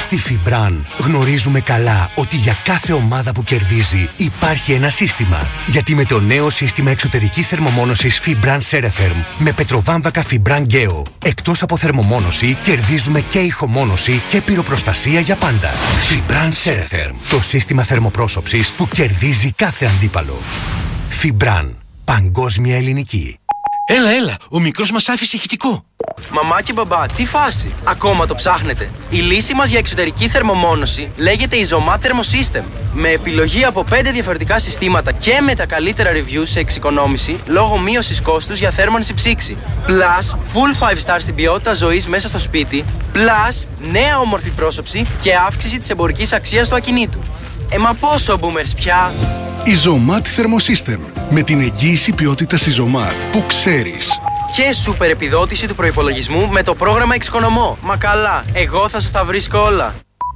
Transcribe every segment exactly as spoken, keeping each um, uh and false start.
Στη Φιμπραν γνωρίζουμε καλά ότι για κάθε ομάδα που κερδίζει υπάρχει ένα σύστημα. Γιατί με το νέο σύστημα εξωτερικής θερμομόνωσης Fibran Ceretherm με πετροβάμβακα Fibran Geo, εκτός από θερμομόνωση, κερδίζουμε και ηχομόνωση και πυροπροστασία για πάντα. Fibran Ceretherm, το σύστημα θερμοπρόσωψης που κερδίζει κάθε αντίπαλο. Fibran, παγκόσμια ελληνική. Έλα, έλα, ο μικρός μας άφησε ηχητικό. Μαμά και μπαμπά, τι φάση, ακόμα το ψάχνετε? Η λύση μας για εξωτερική θερμομόνωση λέγεται Isomat Thermosystem. Με επιλογή από πέντε διαφορετικά συστήματα και με τα καλύτερα reviews σε εξοικονόμηση λόγω μείωσης κόστους για θέρμανση ψήξη. Plus, full five star στην ποιότητα ζωής μέσα στο σπίτι. Plus, νέα όμορφη πρόσωψη και αύξηση της εμπορικής αξίας του ακινήτου. Ε, μα πόσο boomers πια! Isomat Thermosystem. Με την εγγύηση ποιότητας Isomat που ξέρεις. Και σούπερ επιδότηση του προϋπολογισμού με το πρόγραμμα Εξοικονομώ. Μα καλά, εγώ θα σας τα βρίσκω όλα.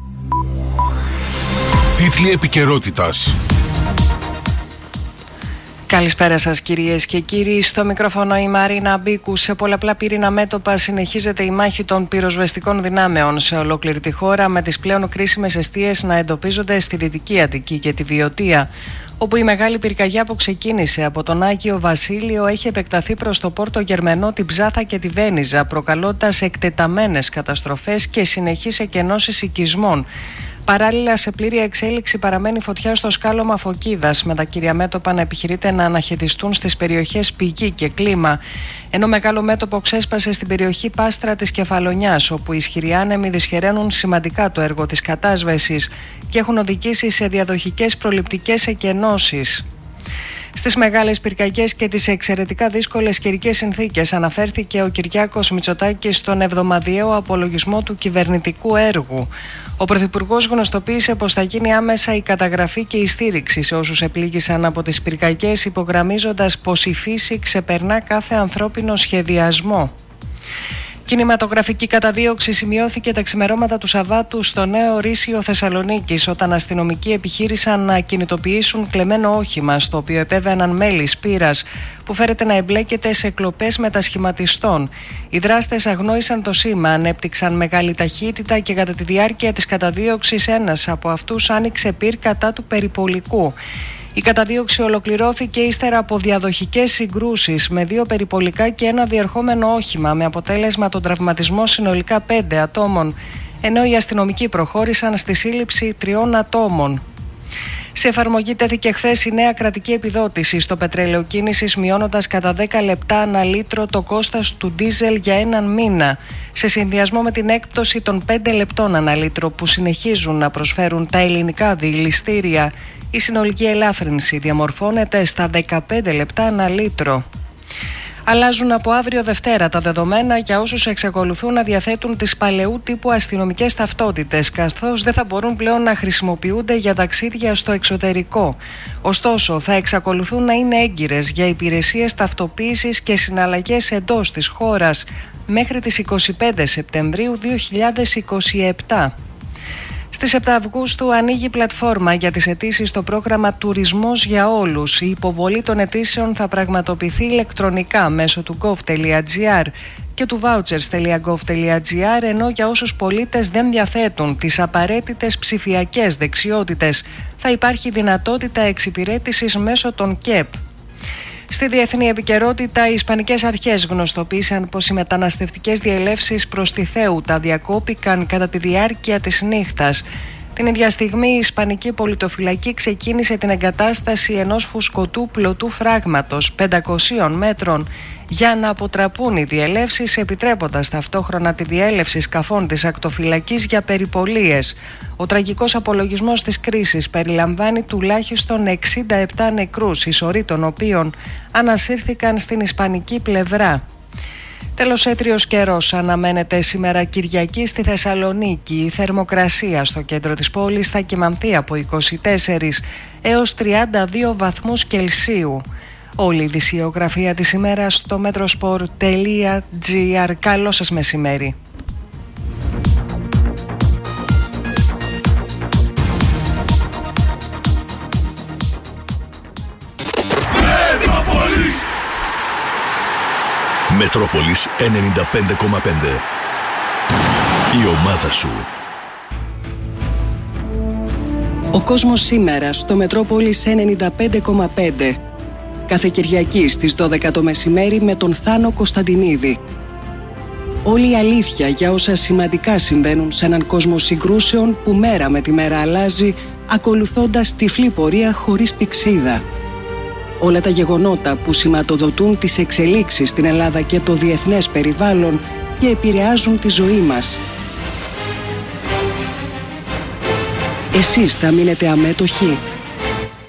Τίτλοι επικαιρότητας. Καλησπέρα σας κυρίες και κύριοι. Στο μικρόφωνο η Μαρίνα Μπίκου. Σε πολλαπλά πύρινα μέτωπα συνεχίζεται η μάχη των πυροσβεστικών δυνάμεων σε ολόκληρη τη χώρα, με τις πλέον κρίσιμες εστίες να εντοπίζονται στη Δυτική Αττική και τη Βιωτία, όπου η μεγάλη πυρκαγιά που ξεκίνησε από τον Άγιο Βασίλειο έχει επεκταθεί προς το Πόρτο Γερμενό, την Ψάθα και τη Βένιζα, προκαλώντας εκτεταμένες καταστροφές και συνεχείς εκενώσεις οικισμών. Παράλληλα, σε πλήρη εξέλιξη παραμένει φωτιά στο σκάλωμα Φωκίδας, με τα κύρια μέτωπα να επιχειρείται να αναχαιτιστούν στις περιοχές Πηγή και Κλίμα. Ενώ μεγάλο μέτωπο ξέσπασε στην περιοχή Πάστρα της Κεφαλονιάς, όπου οι ισχυροί άνεμοι δυσχεραίνουν σημαντικά το έργο της κατάσβεσης και έχουν οδηγήσει σε διαδοχικές προληπτικές εκενώσεις. Στις μεγάλες πυρκαγιές και τις εξαιρετικά δύσκολες καιρικές συνθήκες αναφέρθηκε ο Κυριάκος Μητσοτάκης στον εβδομαδιαίο απολογισμό του κυβερνητικού έργου. Ο Πρωθυπουργός γνωστοποίησε πως θα γίνει άμεσα η καταγραφή και η στήριξη σε όσους επλήγησαν από τις πυρκαγιές, υπογραμμίζοντας πως η φύση ξεπερνά κάθε ανθρώπινο σχεδιασμό. Κινηματογραφική καταδίωξη σημειώθηκε τα ξημερώματα του Σαββάτου στο Νέο Ρήσιο Θεσσαλονίκης, όταν αστυνομικοί επιχείρησαν να κινητοποιήσουν κλεμμένο όχημα, στο οποίο επέβαιναν μέλη Σπύρας, που φέρεται να εμπλέκεται σε κλοπές μετασχηματιστών. Οι δράστες αγνόησαν το σήμα, ανέπτυξαν μεγάλη ταχύτητα και κατά τη διάρκεια της καταδίωξης ένας από αυτούς άνοιξε πυρ κατά του περιπολικού. Η καταδίωξη ολοκληρώθηκε ύστερα από διαδοχικές συγκρούσεις με δύο περιπολικά και ένα διερχόμενο όχημα, με αποτέλεσμα τον τραυματισμό συνολικά πέντε ατόμων, ενώ οι αστυνομικοί προχώρησαν στη σύλληψη τριών ατόμων. Σε εφαρμογή τέθηκε χθες η νέα κρατική επιδότηση στο πετρέλαιο κίνησης, μειώνοντας κατά δέκα λεπτά ανά λίτρο το κόστος του ντίζελ για έναν μήνα, σε συνδυασμό με την έκπτωση των πέντε λεπτών ανά λίτρο που συνεχίζουν να προσφέρουν τα ελληνικά δηληστήρια. Η συνολική ελάφρυνση διαμορφώνεται στα δεκαπέντε λεπτά ανά λίτρο. Αλλάζουν από αύριο Δευτέρα τα δεδομένα για όσους εξακολουθούν να διαθέτουν τις παλαιού τύπου αστυνομικές ταυτότητες, καθώς δεν θα μπορούν πλέον να χρησιμοποιούνται για ταξίδια στο εξωτερικό. Ωστόσο, θα εξακολουθούν να είναι έγκυρες για υπηρεσίες ταυτοποίησης και συναλλαγές εντός της χώρας μέχρι τις είκοσι πέντε Σεπτεμβρίου δύο χιλιάδες είκοσι επτά. Στις επτά Αυγούστου ανοίγει πλατφόρμα για τις αιτήσεις στο πρόγραμμα Τουρισμός για Όλους. Η υποβολή των αιτήσεων θα πραγματοποιηθεί ηλεκτρονικά μέσω του gov τελεία gr και του vouchers τελεία gov τελεία gr, ενώ για όσους πολίτες δεν διαθέτουν τις απαραίτητες ψηφιακές δεξιότητες θα υπάρχει δυνατότητα εξυπηρέτησης μέσω των ΚΕΠ. Στη διεθνή επικαιρότητα, οι Ισπανικές αρχές γνωστοποίησαν πως οι μεταναστευτικές διελεύσεις προς τη Θέουτα διακόπηκαν κατά τη διάρκεια της νύχτας. Την ίδια στιγμή, η Ισπανική πολιτοφυλακή ξεκίνησε την εγκατάσταση ενός φουσκωτού πλωτού φράγματος πεντακοσίων μέτρων για να αποτραπούν οι διελεύσεις, επιτρέποντας ταυτόχρονα τη διέλευση σκαφών της ακτοφυλακής για περιπολίες. Ο τραγικός απολογισμός της κρίσης περιλαμβάνει τουλάχιστον εξήντα επτά νεκρούς, οι σωροί των οποίων ανασύρθηκαν στην ισπανική πλευρά. Τέλος, έτριος καιρός αναμένεται σήμερα Κυριακή στη Θεσσαλονίκη. Η θερμοκρασία στο κέντρο της πόλης θα κυμανθεί από είκοσι τέσσερις έως τριάντα δύο βαθμούς Κελσίου. Όλη η ειδησιογραφία της ημέρας στο μέτροσπορ τελεία gr. Καλό σας μεσημέρι. Μετρόπολης Μετρόπολης ενενήντα πέντε κόμμα πέντε. Η ομάδα σου. Ο κόσμος σήμερα στο Μετρόπολης ενενήντα πέντε κόμμα πέντε. Κάθε Κυριακή στις δώδεκα το μεσημέρι με τον Θάνο Κωνσταντινίδη. Όλη η αλήθεια για όσα σημαντικά συμβαίνουν σε έναν κόσμο συγκρούσεων που μέρα με τη μέρα αλλάζει, ακολουθώντας τυφλή πορεία χωρίς πηξίδα. Όλα τα γεγονότα που σηματοδοτούν τις εξελίξεις στην Ελλάδα και το διεθνές περιβάλλον και επηρεάζουν τη ζωή μας. Εσείς θα μείνετε αμέτωχοι?